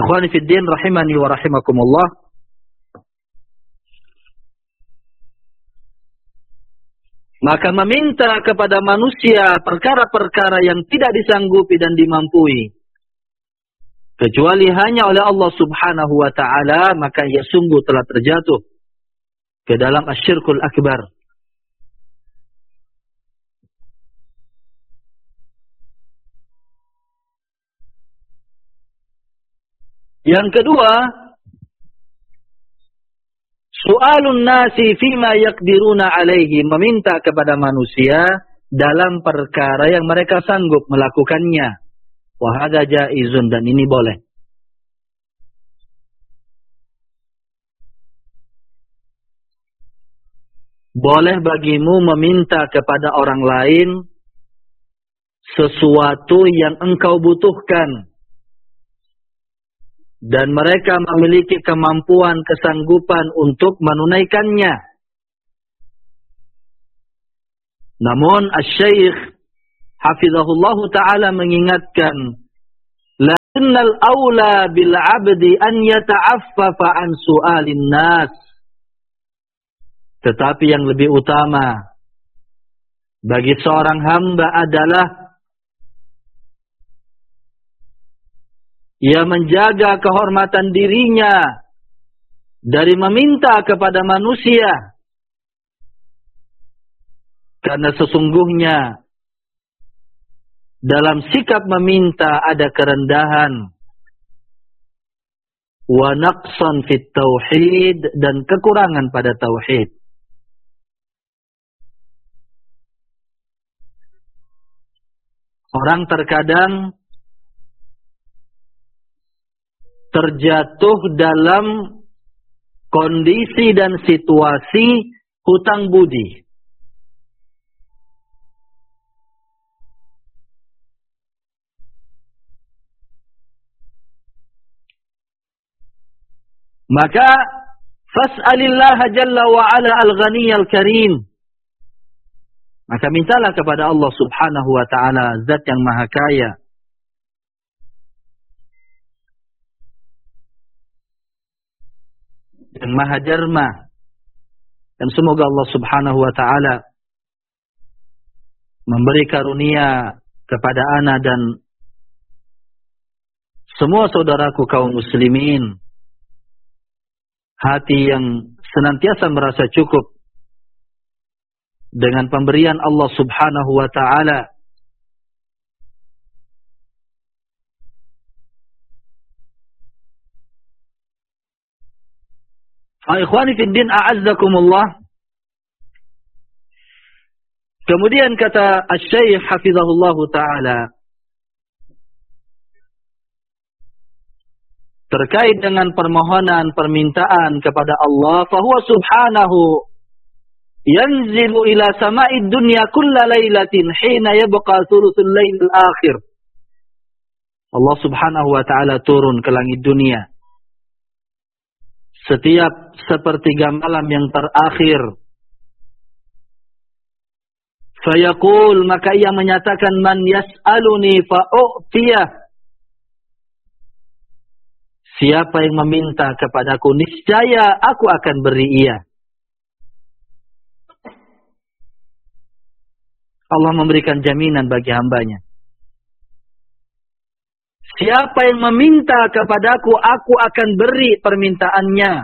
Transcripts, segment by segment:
Ikhwani fid din rahimani wa rahimakumullah. Maka meminta kepada manusia perkara-perkara yang tidak disanggupi dan dimampui, kecuali hanya oleh Allah subhanahu wa ta'ala, maka ia sungguh telah terjatuh ke dalam asyirkul akbar. Yang kedua, su'alun nasi fima yaqdiruna alaihi, meminta kepada manusia dalam perkara yang mereka sanggup melakukannya. Wa hadza jaizun, dan ini boleh. Boleh bagimu meminta kepada orang lain sesuatu yang engkau butuhkan dan mereka memiliki kemampuan, kesanggupan untuk menunaikannya. Namun Asy-Syaikh hafizahullah ta'ala mengingatkan, lakinnal aula bil 'abdi an yata'affafa an su'alin nas. Tetapi yang lebih utama bagi seorang hamba adalah ia menjaga kehormatan dirinya dari meminta kepada manusia. Karena sesungguhnya dalam sikap meminta ada kerendahan, wa naqsan fit tauhid, dan kekurangan pada tauhid. Orang terkadang terjatuh dalam kondisi dan situasi hutang budi. Maka fas'alillaha jalla wa ala al-ghaniyyal karim. Maka mintalah kepada Allah subhanahu wa ta'ala, zat yang maha kaya, yang maha derma, dan semoga Allah subhanahu wa ta'ala memberi karunia kepada ana dan semua saudaraku kaum muslimin hati yang senantiasa merasa cukup dengan pemberian Allah subhanahu wa ta'ala. Ikhwani fid din, a'azzakumullah. Kemudian kata Asy-Syaikh hafizahullah ta'ala terkait dengan permohonan, permintaan kepada Allah, fahuwa subhanahu yanzilu ila sama'id dunya kulla lailatin hina yabqa thuluthul lailil akhir. Allah subhanahu wa ta'ala turun ke langit dunia setiap sepertiga malam yang terakhir. Fayaqul, maka ia menyatakan, man yas'aluni fa'u'tiyah. Siapa yang meminta kepadaku, niscaya aku akan beri ia. Allah memberikan jaminan bagi hambanya. Siapa yang meminta kepadaku, aku akan beri permintaannya.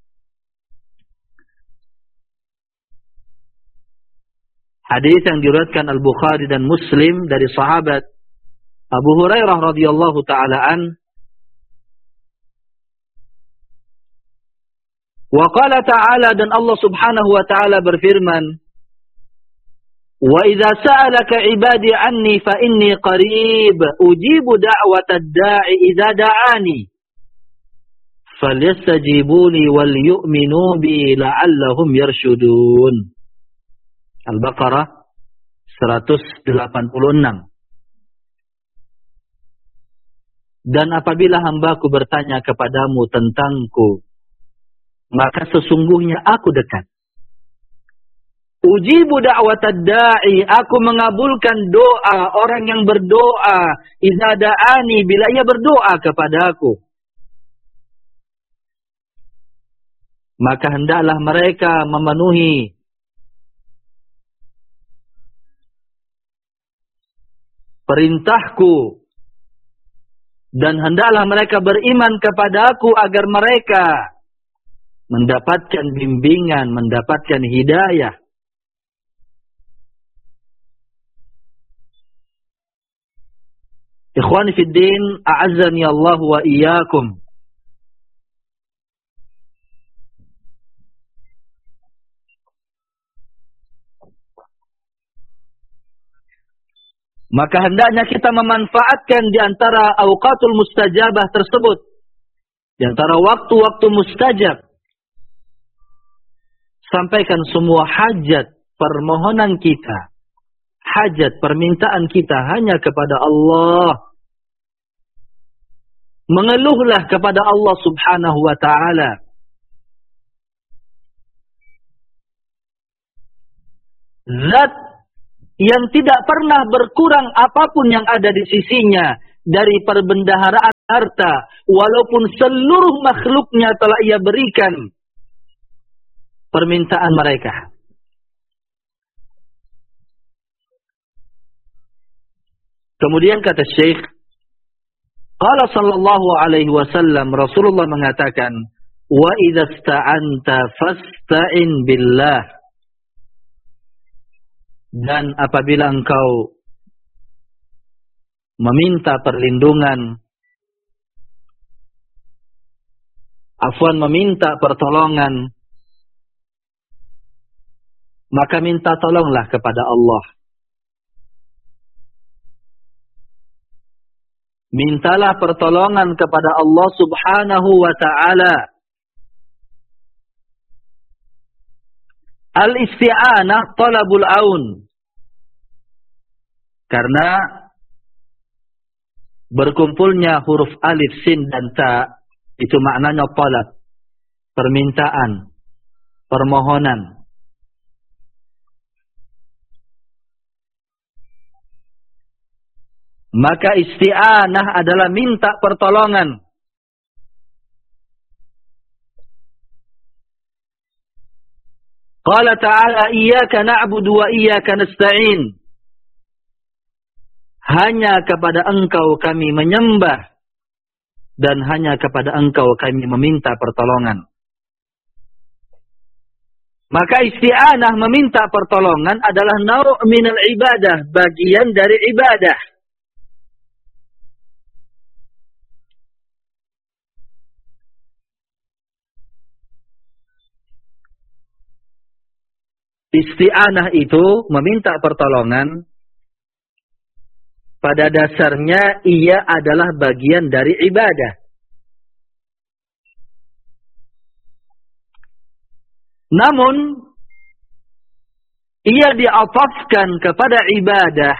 Hadis yang diriwayatkan Al-Bukhari dan Muslim dari sahabat Abu Hurairah radhiyallahu ta'ala an. Wa qala ta'ala, dan Allah subhanahu wa ta'ala berfirman, wa idza sa'alaka 'ibadi 'anni fa inni qarib ujibu da'watad da'i idza da'ani falyastajibuni wal yu'minu bi la'allahum yarshudun. Al-Baqarah 186. Dan apabila hambaku bertanya kepadamu tentangku, maka sesungguhnya aku dekat. Ujibu da'watad da'i, aku mengabulkan doa orang yang berdoa, idza da'ani, bila ia berdoa kepadaku. maka hendaklah mereka memenuhi perintahku, dan hendaklah mereka beriman kepadaku agar mereka mendapatkan bimbingan, mendapatkan hidayah. Ikhwani fid din, a'azzani Allah wa iyyakum. Maka hendaknya kita memanfaatkan di antara awqatul mustajabah tersebut, di antara waktu-waktu mustajab. Sampaikan semua hajat permohonan kita, hajat permintaan kita hanya kepada Allah. Mengeluhlah kepada Allah Subhanahu wa ta'ala. Zat yang tidak pernah berkurang apapun yang ada di sisinya dari perbendaharaan harta, walaupun seluruh makhluknya telah ia berikan permintaan mereka. Kemudian kata Syekh, qala sallallahu alaihi wasallam, Rasulullah mengatakan, wa idza sta'anta fasta'in billah. Dan apabila engkau meminta perlindungan, meminta pertolongan, maka minta tolonglah kepada Allah. Mintalah pertolongan kepada Allah Subhanahu wa ta'ala. Al-isti'anah talabul aun. Karena berkumpulnya huruf alif, sin, dan ta, itu maknanya talab, permintaan, permohonan. Maka isti'anah adalah minta pertolongan. Qala ta'ala, iyyaka na'budu wa iyyaka nasta'in. Hanya kepada engkau kami menyembah, dan hanya kepada engkau kami meminta pertolongan. Maka isti'anah, meminta pertolongan, adalah naru' minal ibadah, bagian dari ibadah. Isti'anah itu, meminta pertolongan, pada dasarnya ia adalah bagian dari ibadah. Namun, ia diatafkan kepada ibadah.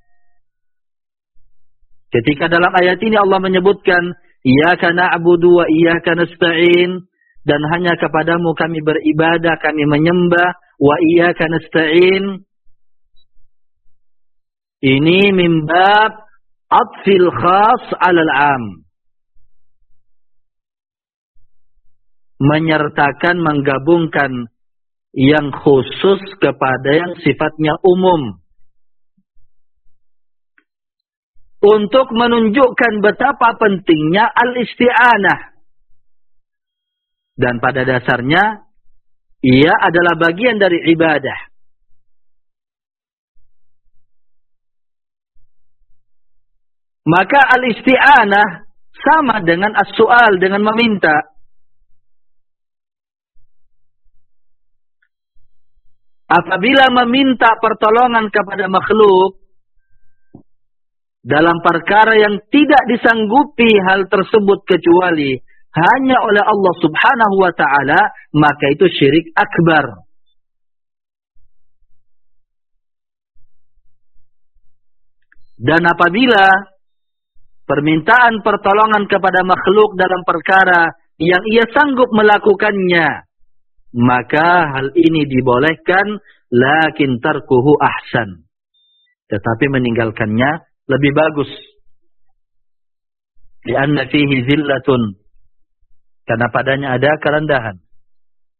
Ketika dalam ayat ini Allah menyebutkan, iyyaka na'budu wa iyyaka nasta'in, dan hanya kepadamu kami beribadah, kami menyembah, wa iyyaka nasta'in. Ini min bab atfil khas 'alal 'am. Menyertakan, menggabungkan yang khusus kepada yang sifatnya umum. Untuk menunjukkan betapa pentingnya al-isti'anah. Dan pada dasarnya, ia adalah bagian dari ibadah. Maka al-isti'anah sama dengan as-su'al, dengan meminta. Apabila meminta pertolongan kepada makhluk dalam perkara yang tidak disanggupi hal tersebut kecuali hanya oleh Allah Subhanahu wa ta'ala, maka itu syirik akbar. Dan apabila permintaan pertolongan kepada makhluk dalam perkara yang ia sanggup melakukannya, maka hal ini dibolehkan, lakin tarkuhu ahsan. Tetapi meninggalkannya lebih bagus. Lianna fihi zillatun. Karena padanya ada kerendahan.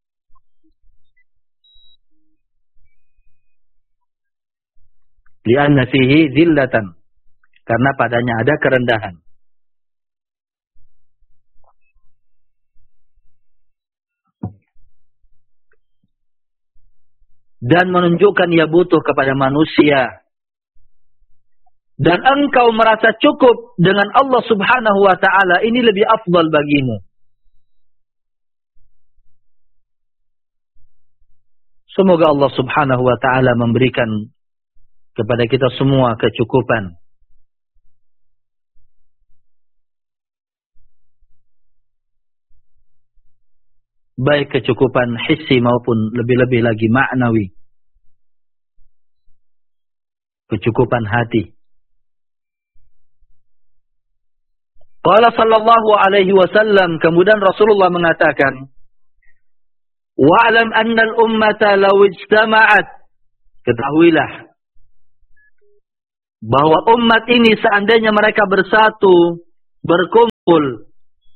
Li'anna fihi zillatan. Karena padanya ada kerendahan. Dan menunjukkan ia butuh kepada manusia. Dan engkau merasa cukup dengan Allah subhanahu wa ta'ala. Ini lebih afdal bagimu. Semoga Allah subhanahu wa ta'ala memberikan kepada kita semua kecukupan. Baik kecukupan hissi maupun lebih-lebih lagi ma'nawi. Kecukupan hati. Qala sallallahu alaihi wasallam, kemudian Rasulullah mengatakan, wa'lam anna al-ummata law ijtama'at. Ketahuilah bahwa umat ini seandainya mereka bersatu, berkumpul.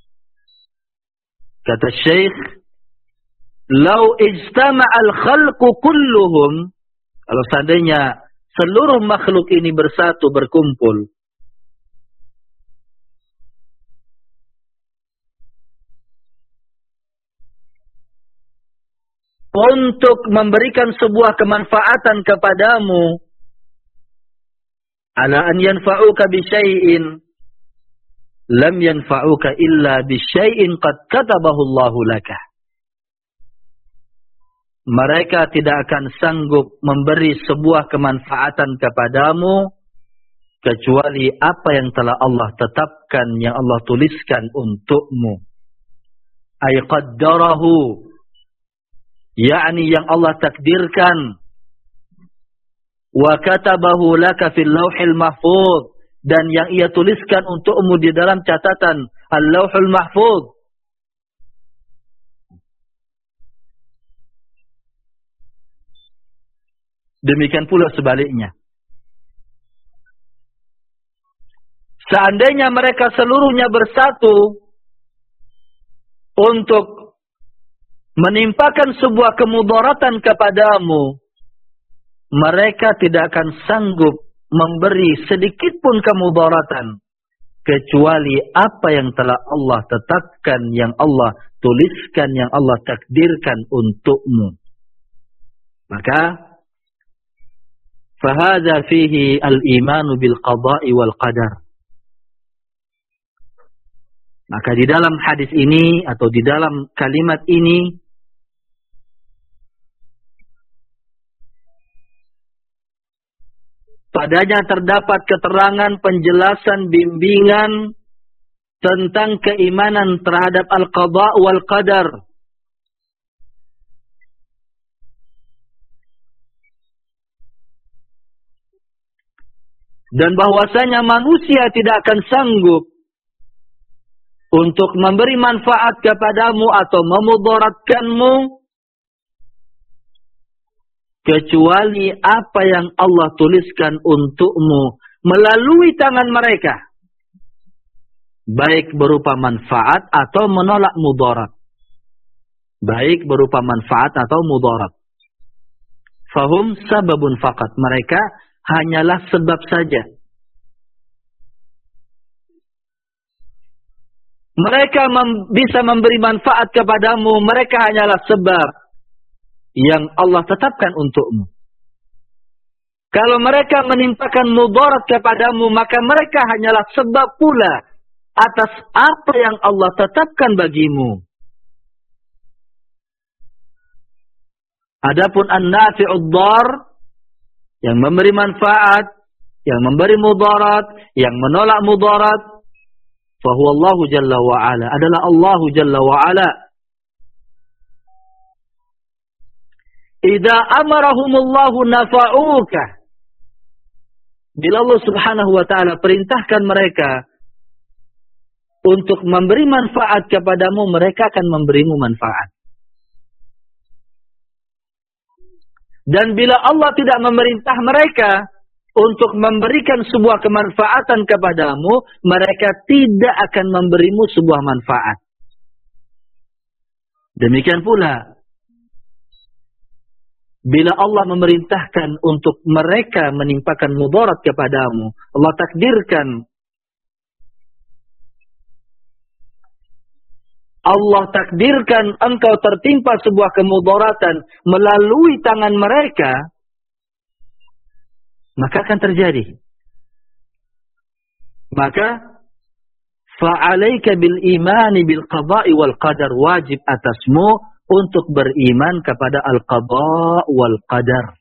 Kata Syekh, law ijtama'al khalqu kulluhum, kalau seandainya seluruh makhluk ini bersatu, berkumpul, untuk memberikan sebuah kemanfaatan kepadamu, ala an yanfa'uka bi syai'in lam yanfa'uka illa bi syai'in qad katabahu Allahu laka. Mereka tidak akan sanggup memberi sebuah kemanfaatan kepadamu kecuali apa yang telah Allah tetapkan, yang Allah tuliskan untukmu. Ay qaddarahu, yakni yang Allah takdirkan. Wa katabahu laka fil lauhil mahfuz, dan yang ia tuliskan untukmu di dalam catatan al-lauhul mahfuz. Demikian pula sebaliknya. Seandainya mereka seluruhnya bersatu untuk menimpakan sebuah kemudaratan kepadamu, mereka tidak akan sanggup memberi sedikit pun kemudaratan kecuali apa yang telah Allah tetapkan, yang Allah tuliskan, yang Allah takdirkan untukmu. Maka fahadha fihi al-imanu bil qada'i wal qadar. Maka di dalam hadis ini atau di dalam kalimat ini padanya terdapat keterangan, penjelasan, bimbingan tentang keimanan terhadap al-qada' wal qadar. Dan bahwasanya manusia tidak akan sanggup untuk memberi manfaat kepadamu atau memudaratkanmu kecuali apa yang Allah tuliskan untukmu melalui tangan mereka, baik berupa manfaat atau menolak mudarat. Baik berupa manfaat atau mudarat. Fahum sababun faqat, mereka hanyalah sebab saja. Mereka bisa memberi manfaat kepadamu, mereka hanyalah sebab yang Allah tetapkan untukmu. Kalau mereka menimpakan mudarat kepadamu, maka mereka hanyalah sebab pula atas apa yang Allah tetapkan bagimu. Adapun an-nafi'ud dar, yang memberi manfaat, yang memberi mudarat, yang menolak mudarat, fahuwa Allahu Jalla wa'ala, adalah Allahu Jalla wa'ala. Idza amarahumullahu nafa'uka, bila Allah subhanahu wa ta'ala perintahkan mereka untuk memberi manfaat kepadamu, mereka akan memberimu manfaat. Dan bila Allah tidak memerintah mereka untuk memberikan sebuah kemanfaatan kepadamu, mereka tidak akan memberimu sebuah manfaat. Demikian pula Bila Allah memerintahkan untuk mereka menimpakan mudarat kepadamu, Allah takdirkan, Allah takdirkan engkau tertimpa sebuah kemudaratan melalui tangan mereka, maka akan terjadi. Maka fa'alaika bil imani bil qada'i wal qadar, wajib atasmu untuk beriman kepada al-qada' wal qadar.